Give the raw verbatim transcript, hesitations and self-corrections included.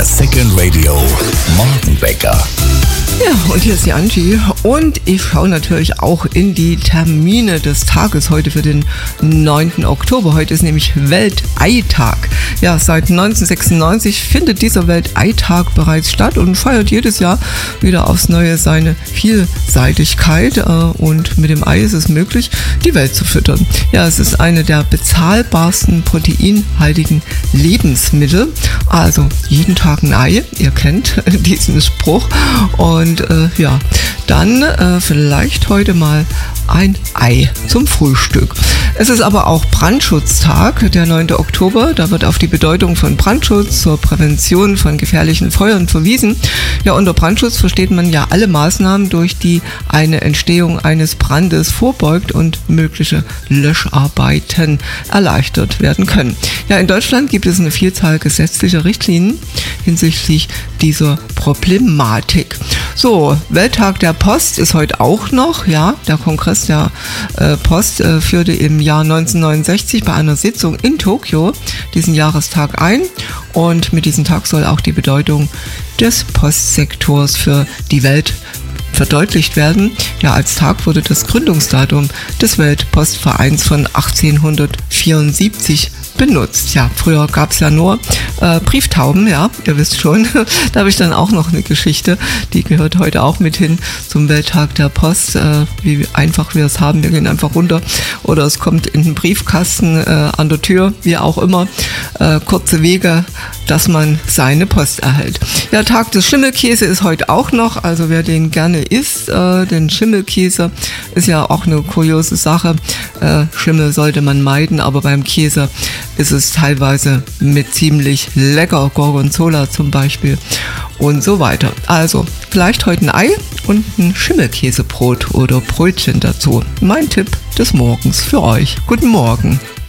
Der Second Radio Morgenwecker. Ja, und hier ist die Angie und ich schaue natürlich auch in die Termine des Tages heute für den neunten Oktober. Heute ist nämlich Welteitag. Ja, seit neunzehnhundertsechsundneunzig findet dieser Welteitag bereits statt und feiert jedes Jahr wieder aufs Neue seine Vielseitigkeit. Und mit dem Ei ist es möglich, die Welt zu füttern. Ja, es ist eine der bezahlbarsten proteinhaltigen Lebensmittel. Also jeden Tag ein Ei, ihr kennt diesen Spruch. Und Und äh, ja, dann äh, vielleicht heute mal ein Ei zum Frühstück. Es ist aber auch Brandschutztag, der neunte Oktober. Da wird auf die Bedeutung von Brandschutz zur Prävention von gefährlichen Feuern verwiesen. Ja, unter Brandschutz versteht man ja alle Maßnahmen, durch die eine Entstehung eines Brandes vorbeugt und mögliche Löscharbeiten erleichtert werden können. Ja, in Deutschland gibt es eine Vielzahl gesetzlicher Richtlinien hinsichtlich dieser Problematik. So, Welttag der Post ist heute auch noch. Ja, der Kongress der äh, Post äh, führte im Jahr neunzehnhundertneunundsechzig bei einer Sitzung in Tokio diesen Jahrestag ein. Und mit diesem Tag soll auch die Bedeutung des Postsektors für die Welt verdeutlicht werden. Ja, als Tag wurde das Gründungsdatum des Weltpostvereins von achtzehnhundertvierundsiebzig benutzt. Ja, früher gab es ja nur äh, Brieftauben, ja, ihr wisst schon. Da habe ich dann auch noch eine Geschichte, die gehört heute auch mit hin zum Welttag der Post. Äh, wie einfach wir es haben, wir gehen einfach runter oder es kommt in den Briefkasten äh, an der Tür, wie auch immer. Äh, kurze Wege, dass man seine Post erhält. Ja, Tag des Schimmelkäse ist heute auch noch, also wer den gerne isst, äh, den Schimmelkäse ist ja auch eine kuriose Sache. Äh, Schimmel sollte man meiden, aber beim Käse ist es teilweise mit ziemlich lecker, Gorgonzola zum Beispiel und so weiter. Also vielleicht heute ein Ei und ein Schimmelkäsebrot oder Brötchen dazu. Mein Tipp des Morgens für euch. Guten Morgen.